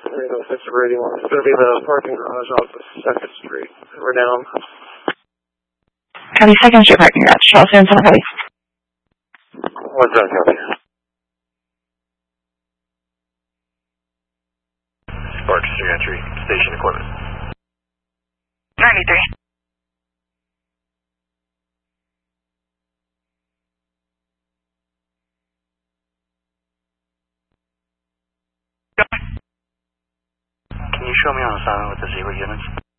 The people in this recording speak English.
6 Radio 1. It's going to be the parking garage off of 2nd Street. We're down. Copy, 2nd Street parking garage. Charles San Antonio, copy. What's that, copy? Sparks to entry, station equipment. 93. Can you show me on assignment with the zebra units?